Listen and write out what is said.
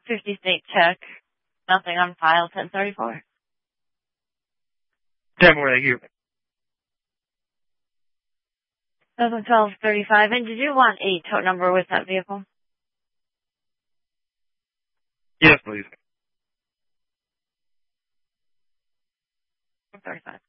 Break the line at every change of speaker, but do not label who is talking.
50 state check. Nothing on file, 1034.
10 more, thank you.
1235. And did you want a tote number with that vehicle?
Yes, please.
35.